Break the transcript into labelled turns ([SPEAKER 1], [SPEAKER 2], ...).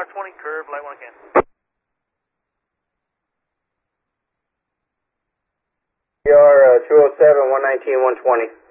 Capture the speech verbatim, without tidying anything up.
[SPEAKER 1] twenty curve, light one again.
[SPEAKER 2] E R uh, two oh seven, one nineteen, one twenty.